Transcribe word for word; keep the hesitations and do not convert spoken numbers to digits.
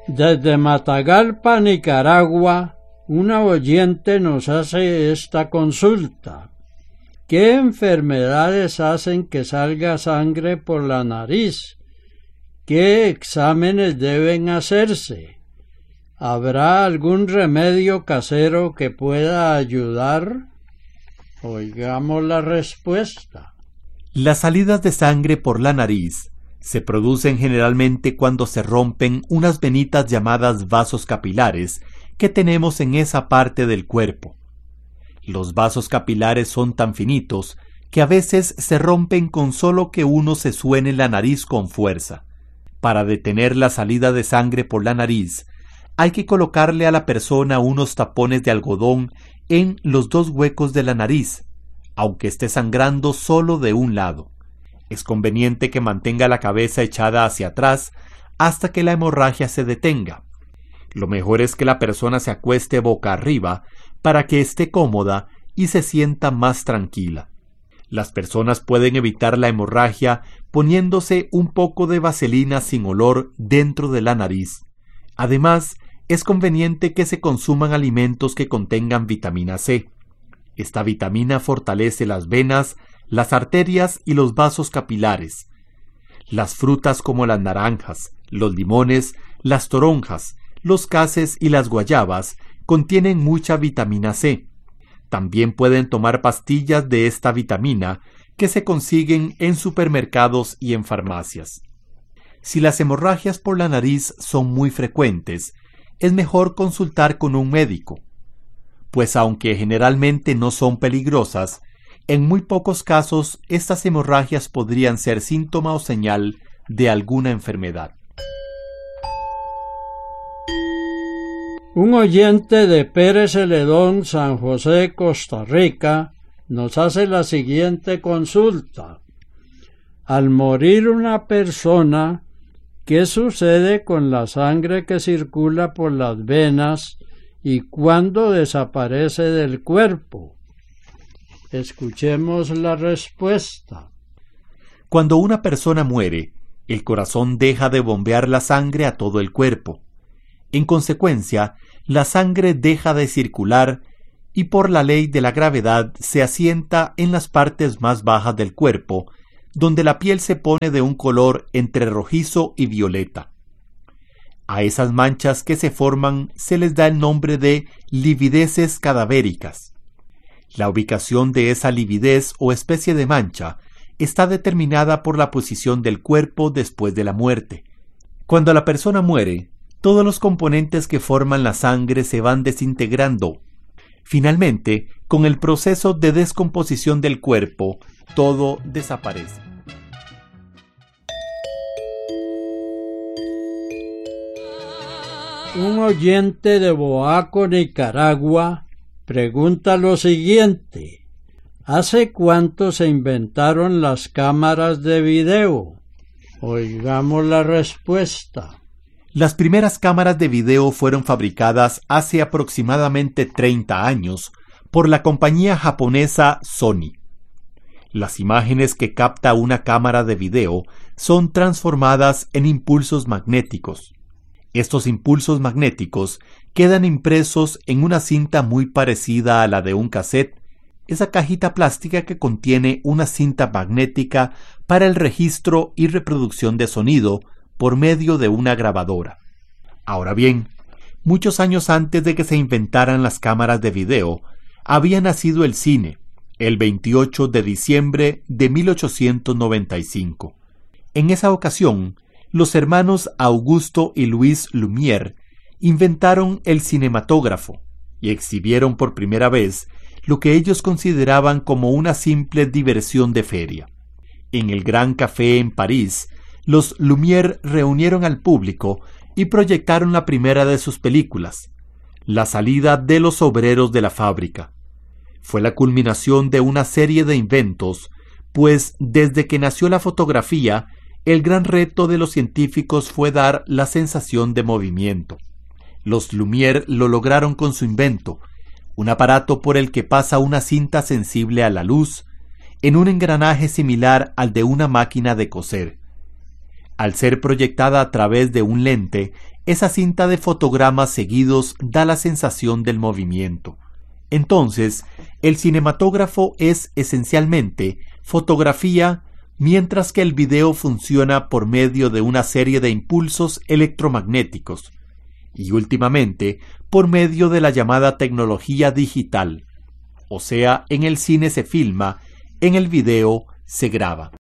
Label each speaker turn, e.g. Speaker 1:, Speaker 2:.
Speaker 1: Desde Matagalpa, Nicaragua, una oyente nos hace esta consulta. ¿Qué enfermedades hacen que salga sangre por la nariz? ¿Qué exámenes deben hacerse? ¿Habrá algún remedio casero que pueda ayudar? Oigamos la respuesta.
Speaker 2: Las salidas de sangre por la nariz se producen generalmente cuando se rompen unas venitas llamadas vasos capilares que tenemos en esa parte del cuerpo. Los vasos capilares son tan finitos que a veces se rompen con solo que uno se suene la nariz con fuerza. Para detener la salida de sangre por la nariz, hay que colocarle a la persona unos tapones de algodón en los dos huecos de la nariz, aunque esté sangrando solo de un lado. Es conveniente que mantenga la cabeza echada hacia atrás hasta que la hemorragia se detenga. Lo mejor es que la persona se acueste boca arriba para que esté cómoda y se sienta más tranquila. Las personas pueden evitar la hemorragia poniéndose un poco de vaselina sin olor dentro de la nariz. Además, es conveniente que se consuman alimentos que contengan vitamina C. Esta vitamina fortalece las venas, las arterias y los vasos capilares. Las frutas como las naranjas, los limones, las toronjas, los cases y las guayabas contienen mucha vitamina C. También pueden tomar pastillas de esta vitamina que se consiguen en supermercados y en farmacias. Si las hemorragias por la nariz son muy frecuentes, es mejor consultar con un médico, pues aunque generalmente no son peligrosas, en muy pocos casos estas hemorragias podrían ser síntoma o señal de alguna enfermedad.
Speaker 1: Un oyente de Pérez Celedón, San José, Costa Rica, nos hace la siguiente consulta. Al morir una persona, ¿qué sucede con la sangre que circula por las venas y cuándo desaparece del cuerpo? Escuchemos la respuesta.
Speaker 2: Cuando una persona muere, el corazón deja de bombear la sangre a todo el cuerpo. En consecuencia, la sangre deja de circular y por la ley de la gravedad se asienta en las partes más bajas del cuerpo, donde la piel se pone de un color entre rojizo y violeta. A esas manchas que se forman se les da el nombre de livideces cadavéricas. La ubicación de esa lividez o especie de mancha está determinada por la posición del cuerpo después de la muerte. Cuando la persona muere, todos los componentes que forman la sangre se van desintegrando. Finalmente, con el proceso de descomposición del cuerpo, todo desaparece.
Speaker 1: Un oyente de Boaco, Nicaragua, pregunta lo siguiente. ¿Hace cuánto se inventaron las cámaras de video? Oigamos la respuesta.
Speaker 2: Las primeras cámaras de video fueron fabricadas hace aproximadamente treinta años por la compañía japonesa Sony. Las imágenes que capta una cámara de video son transformadas en impulsos magnéticos. Estos impulsos magnéticos quedan impresos en una cinta muy parecida a la de un cassette, esa cajita plástica que contiene una cinta magnética para el registro y reproducción de sonido por medio de una grabadora. Ahora bien, muchos años antes de que se inventaran las cámaras de video, había nacido el cine, el veintiocho de diciembre de mil ochocientos noventa y cinco. En esa ocasión, los hermanos Augusto y Luis Lumière inventaron el cinematógrafo y exhibieron por primera vez lo que ellos consideraban como una simple diversión de feria. En el Gran Café en París, los Lumière reunieron al público y proyectaron la primera de sus películas, La salida de los obreros de la fábrica. Fue la culminación de una serie de inventos, pues desde que nació la fotografía, el gran reto de los científicos fue dar la sensación de movimiento. Los Lumière lo lograron con su invento, un aparato por el que pasa una cinta sensible a la luz, en un engranaje similar al de una máquina de coser. Al ser proyectada a través de un lente, esa cinta de fotogramas seguidos da la sensación del movimiento. Entonces, el cinematógrafo es esencialmente fotografía, mientras que el video funciona por medio de una serie de impulsos electromagnéticos, y últimamente por medio de la llamada tecnología digital. O sea, en el cine se filma, en el video se graba.